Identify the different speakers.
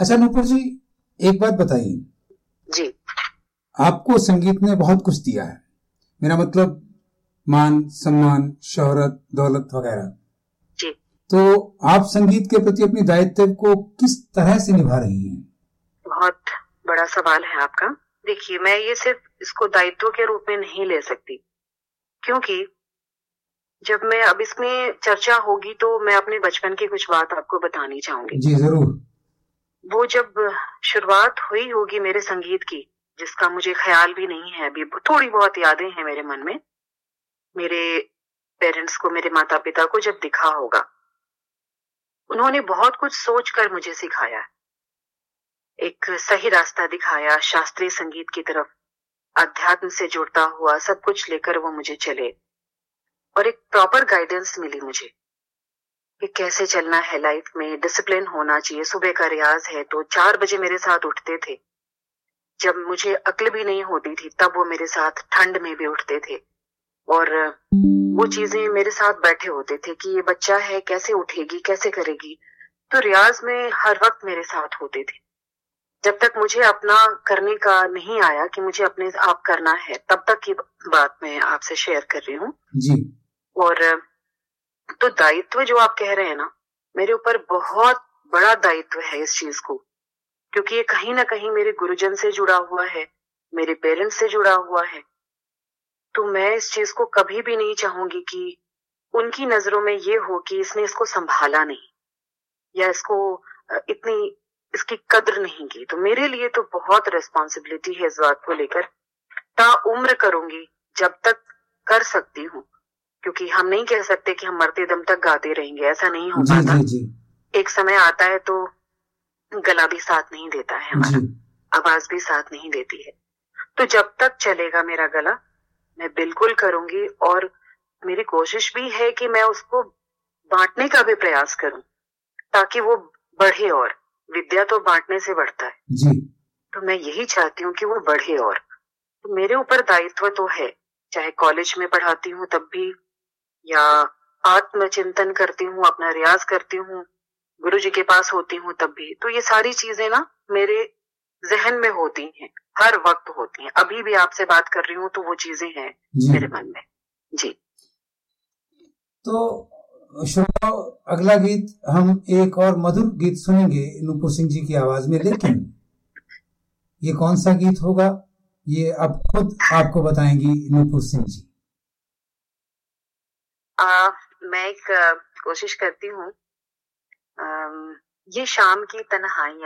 Speaker 1: अच्छा नूपुर जी, एक बात बताइए।
Speaker 2: जी।
Speaker 1: आपको संगीत ने बहुत कुछ दिया है, मेरा मतलब मान सम्मान, शोहरत, दौलत वगैरह।
Speaker 2: जी।
Speaker 1: तो आप संगीत के प्रति अपनी दायित्व को किस तरह से निभा रही हैं?
Speaker 2: बहुत बड़ा सवाल है आपका। देखिए, मैं ये सिर्फ इसको दायित्व के रूप में नहीं ले सकती, क्योंकि जब मैं अब इसमें चर्चा होगी तो मैं अपने बचपन की कुछ बात आपको बतानी चाहूंगी।
Speaker 1: जी जरूर।
Speaker 2: वो जब शुरुआत हुई होगी मेरे संगीत की, जिसका मुझे ख्याल भी नहीं है अभी, थोड़ी बहुत यादें हैं मेरे मन में। मेरे पेरेंट्स को, मेरे माता पिता को जब दिखा होगा, उन्होंने बहुत कुछ सोच कर मुझे सिखाया, एक सही रास्ता दिखाया शास्त्रीय संगीत की तरफ, अध्यात्म से जुड़ता हुआ सब कुछ लेकर वो मुझे चले, और एक प्रॉपर गाइडेंस मिली मुझे कि कैसे चलना है लाइफ में, डिसिप्लिन होना चाहिए। सुबह का रियाज है तो 4 बजे मेरे साथ उठते थे। जब मुझे अक्ल भी नहीं होती थी तब वो मेरे साथ ठंड में भी उठते थे, और वो चीजें मेरे साथ बैठे होते थे कि ये बच्चा है, कैसे उठेगी, कैसे करेगी। तो रियाज में हर वक्त मेरे साथ होते थे। जब तक मुझे अपना करने का नहीं आया कि मुझे अपने आप करना है, तब तक की बात मैं आपसे शेयर कर रही हूँ।
Speaker 1: जी।
Speaker 2: और तो दायित्व जो आप कह रहे हैं ना, मेरे ऊपर बहुत बड़ा दायित्व है इस चीज को, क्योंकि ये कहीं ना कहीं मेरे गुरुजन से जुड़ा हुआ है, मेरे पेरेंट्स से जुड़ा हुआ है। तो मैं इस चीज को कभी भी नहीं चाहूंगी कि उनकी नजरों में ये हो कि इसने इसको संभाला नहीं, या इसको इतनी इसकी कद्र नहीं की। तो मेरे लिए तो बहुत रिस्पॉन्सिबिलिटी है इस बात को लेकर। ताउम्र करूंगी जब तक कर सकती हूँ, क्योंकि हम नहीं कह सकते कि हम मरते दम तक गाते रहेंगे, ऐसा नहीं हो
Speaker 1: जी
Speaker 2: पाता।
Speaker 1: जी जी।
Speaker 2: एक समय आता है तो गला भी साथ नहीं देता है हमारा, आवाज भी साथ नहीं देती है। तो जब तक चलेगा मेरा गला, मैं बिल्कुल करूंगी, और मेरी कोशिश भी है कि मैं उसको बांटने का भी प्रयास करूं, ताकि वो बढ़े। और विद्या तो बांटने से बढ़ता है
Speaker 1: जी।
Speaker 2: तो मैं यही चाहती हूँ कि वो बढ़े। और तो मेरे ऊपर दायित्व तो है, चाहे कॉलेज में पढ़ाती हूँ तब भी, या आत्मचिंतन करती हूँ, अपना रियाज करती हूँ, गुरु जी के पास होती हूँ तब भी। तो ये सारी चीजें ना मेरे जहन में होती हैं, हर वक्त होती हैं। अभी भी आपसे बात कर रही हूँ तो वो चीजें हैं मेरे मन में। जी।
Speaker 1: तो श्रोताओ, अगला गीत हम एक और मधुर गीत सुनेंगे नूपुर सिंह जी की आवाज में, लेकिन ये कौन सा गीत होगा ये अब खुद आपको बताएंगी नूपुर सिंह जी।
Speaker 2: मैं एक कोशिश करती हूँ, ये शाम की तन्हाइयां